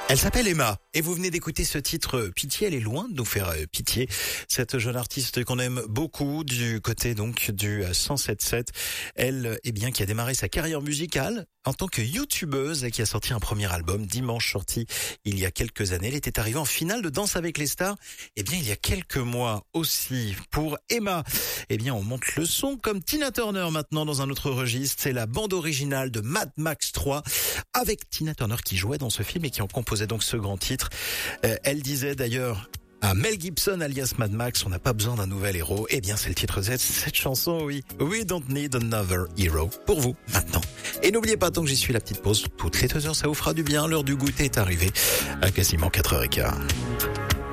Elle s'appelle Emma et vous venez d'écouter ce titre Pitié, elle est loin de nous faire pitié. Cette jeune artiste qu'on aime beaucoup du côté donc du 107.7. Elle, qui a démarré sa carrière musicale en tant que youtubeuse et qui a sorti un premier album dimanche sorti il y a quelques années. Elle était arrivée en finale de Danse avec les stars. Il y a quelques mois aussi pour Emma. On monte le son comme Tina Turner maintenant dans un autre registre. C'est la bande originale de Mad Max 3 avec Tina Turner qui jouait dans ce film et qui en composait donc ce grand titre. Elle disait d'ailleurs à Mel Gibson alias Mad Max, on n'a pas besoin d'un nouvel héros. C'est le titre Z, cette chanson, oui. We don't need another hero. Pour vous, maintenant. Et n'oubliez pas, tant que j'y suis, la petite pause. Toutes les 2 heures, ça vous fera du bien. L'heure du goûter est arrivée à quasiment 4h15.